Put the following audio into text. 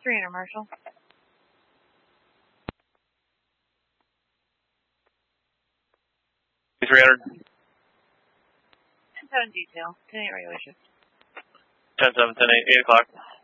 300, Marshall. 300. 10-7 detail. 10-8 regular shift. 10-7, 10-8, 8 o'clock.